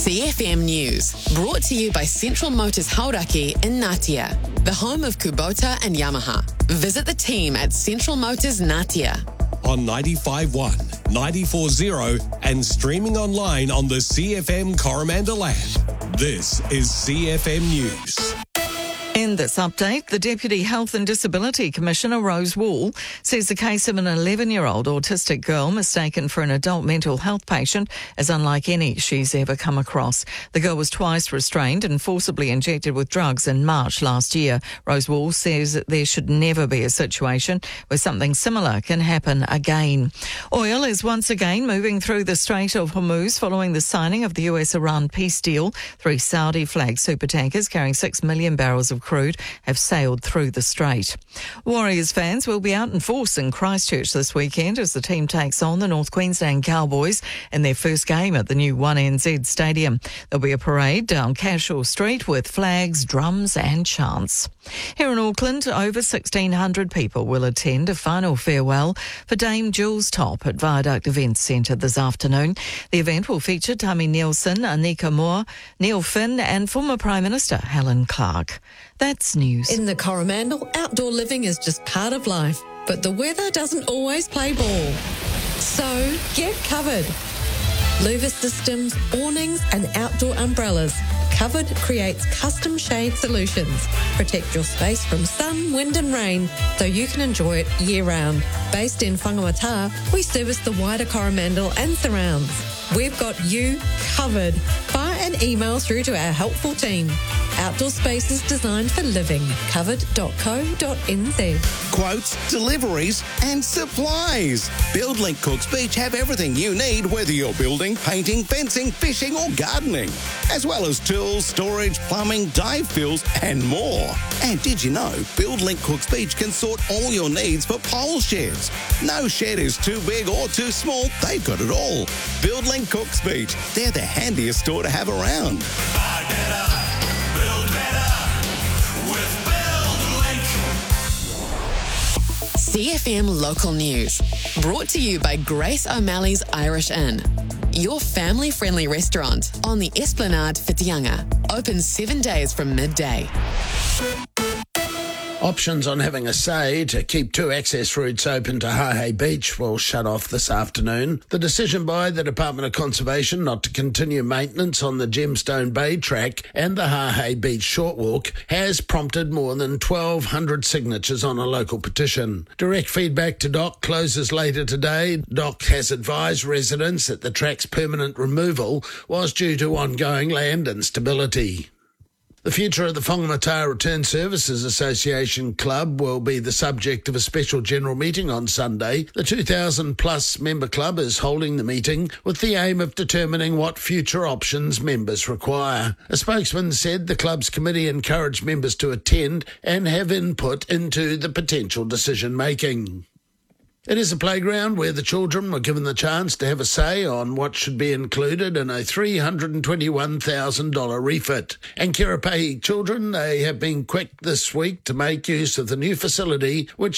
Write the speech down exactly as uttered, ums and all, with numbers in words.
C F M News, brought to you by Central Motors Hauraki in Ngatea, the home of Kubota and Yamaha. Visit the team at Central Motors Ngatea. On ninety-five point one, ninety-four point zero and streaming online on the C F M Coromandel app. This is C F M News. In this update, the Deputy Health and Disability Commissioner, Rose Wall, says the case of an eleven-year-old autistic girl mistaken for an adult mental health patient is unlike any she's ever come across. The girl was twice restrained and forcibly injected with drugs in March last year. Rose Wall says that there should never be a situation where something similar can happen again. Oil is once again moving through the Strait of Hormuz following the signing of the U S-Iran peace deal. Three Saudi-flagged supertankers carrying six million barrels of crude have sailed through the strait. Warriors fans will be out in force in Christchurch this weekend as the team takes on the North Queensland Cowboys in their first game at the new one N Z Stadium. There'll be a parade down Cashel Street with flags, drums and chants. Here in Auckland, over sixteen hundred people will attend a final farewell for Dame Jules Top at Viaduct Events Centre this afternoon. The event will feature Tammy Nielsen, Anika Moore, Neil Finn and former Prime Minister Helen Clark. That's news. In the Coromandel, outdoor living is just part of life, but the weather doesn't always play ball. So get covered. Louver systems, awnings and outdoor umbrellas. Covered creates custom shade solutions. Protect your space from sun, wind and rain so you can enjoy it year-round. Based in Whangamata, we service the wider Coromandel and surrounds. We've got you covered. Fire an email through to our helpful team. Outdoor spaces designed for living. covered dot co dot n z. Quotes, deliveries and supplies. BuildLink Cooks Beach have everything you need, whether you're building, painting, fencing, fishing or gardening, as well as tools, storage, plumbing, dive fills and more. And did you know BuildLink Cooks Beach can sort all your needs for pole sheds? No shed is too big or too small. They've got it all. BuildLink Cooks Beach. They're the handiest store to have around. Buy better, build better with BuildLink. C F M Local News, brought to you by Grace O'Malley's Irish Inn. Your family-friendly restaurant on the Esplanade Whitianga. Open seven days from midday. Options on having a say to keep two access routes open to Hahei Beach will shut off this afternoon. The decision by the Department of Conservation not to continue maintenance on the Gemstone Bay track and the Hahei Beach short walk has prompted more than twelve hundred signatures on a local petition. Direct feedback to D O C closes later today. D O C has advised residents that the track's permanent removal was due to ongoing land instability. The future of the Whangamata Return Services Association Club will be the subject of a special general meeting on Sunday. The two thousand plus member club is holding the meeting with the aim of determining what future options members require. A spokesman said the club's committee encouraged members to attend and have input into the potential decision-making. It is a playground where the children were given the chance to have a say on what should be included in a three hundred twenty-one thousand dollars refit. And Kirapei children, they have been quick this week to make use of the new facility, which